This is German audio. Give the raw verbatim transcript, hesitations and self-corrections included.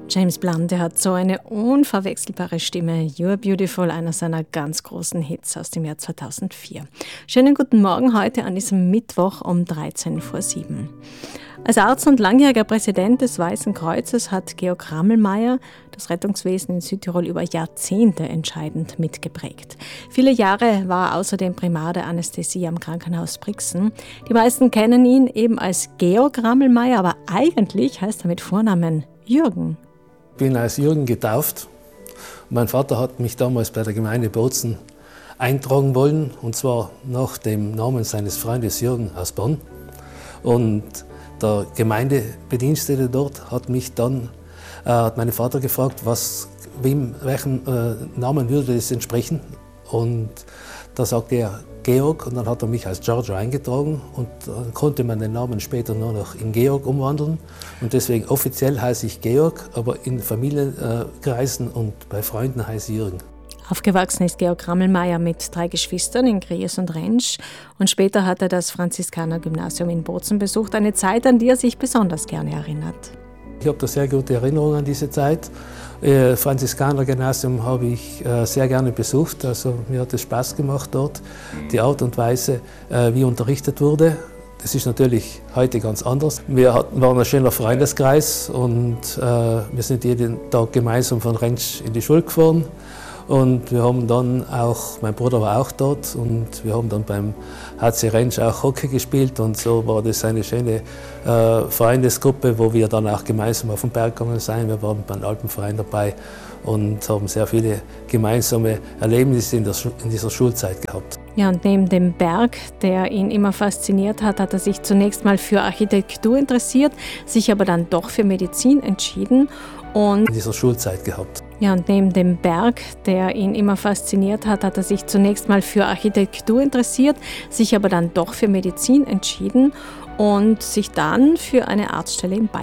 James Blunt, der hat so eine unverwechselbare Stimme. You're Beautiful, einer seiner ganz großen Hits aus dem Jahr zweitausendvier. Schönen guten Morgen heute an diesem Mittwoch um dreizehn vor sieben. Als Arzt und langjähriger Präsident des Weißen Kreuzes hat Georg Rammelmeier das Rettungswesen in Südtirol über Jahrzehnte entscheidend mitgeprägt. Viele Jahre war er außerdem Primar der Anästhesie am Krankenhaus Brixen. Die meisten kennen ihn eben als Georg Rammelmeier, aber eigentlich heißt er mit Vornamen Jürgen. Ich bin als Jürgen getauft. Mein Vater hat mich damals bei der Gemeinde Bozen eintragen wollen, und zwar nach dem Namen seines Freundes Jürgen aus Bonn. Und der Gemeindebedienstete dort hat mich dann, äh, hat meinen Vater gefragt, was, wem, welchem äh, Namen würde das entsprechen. Und da sagte er Georg, und dann hat er mich als Giorgio eingetragen, und dann konnte man den Namen später nur noch in Georg umwandeln. Und deswegen offiziell heiße ich Georg, aber in Familienkreisen und bei Freunden heiße ich Jürgen. Aufgewachsen ist Georg Rammelmeier mit drei Geschwistern in Gries und Rentsch, und später hat er das Franziskaner-Gymnasium in Bozen besucht, eine Zeit, an die er sich besonders gerne erinnert. Ich habe da sehr gute Erinnerungen an diese Zeit. Äh, Franziskaner-Gymnasium habe ich äh, sehr gerne besucht, also mir hat es Spaß gemacht dort. Die Art und Weise, äh, wie unterrichtet wurde, das ist natürlich heute ganz anders. Wir hatten, waren ein schöner Freundeskreis, und äh, wir sind jeden Tag gemeinsam von Rentsch in die Schule gefahren. Und wir haben dann auch, mein Bruder war auch dort, und wir haben dann beim H C Rentsch auch Hockey gespielt, und so war das eine schöne äh, Freundesgruppe, wo wir dann auch gemeinsam auf den Berg gegangen sind. Wir waren beim Alpenverein dabei und haben sehr viele gemeinsame Erlebnisse in, der, in dieser Schulzeit gehabt. Ja, und neben dem Berg, der ihn immer fasziniert hat, hat er sich zunächst mal für Architektur interessiert, sich aber dann doch für Medizin entschieden. Und in dieser Schulzeit gehabt. Ja, und neben dem Berg, der ihn immer fasziniert hat, hat er sich zunächst mal für Architektur interessiert, sich aber dann doch für Medizin entschieden und sich dann für eine Arztstelle in Bayern